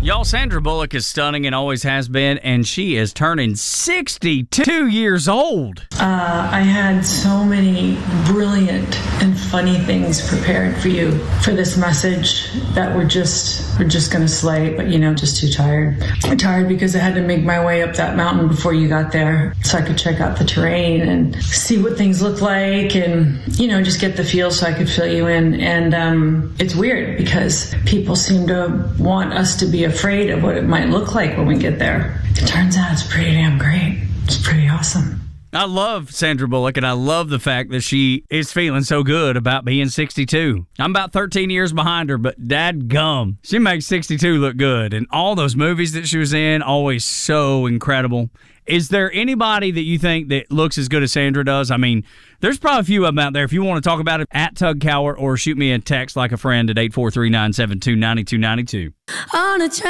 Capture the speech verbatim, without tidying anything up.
Y'all, Sandra Bullock is stunning and always has been, and she is turning sixty-two years old. Uh, I had so many brilliant and funny things prepared for you for this message that we're just we're just gonna slay, but you know, just too tired. I'm tired because I had to make my way up that mountain before you got there, so I could check out the terrain and see what things look like, and you know, just get the feel so I could fill you in. And um, it's weird because people seem to want us to be afraid of what it might look like when we get there. It turns out it's pretty damn great. It's pretty awesome. I love Sandra Bullock, and I love the fact that she is feeling so good about being sixty-two. I'm about thirteen years behind her, but dadgum, she makes sixty-two look good. And all those movies that she was in, always so incredible. Is there anybody that you think that looks as good as Sandra does? I mean, there's probably a few of them out there. If you want to talk about it, at Tug Cowart, or shoot me a text like a friend at eight four three, nine seven two, nine two nine two. On a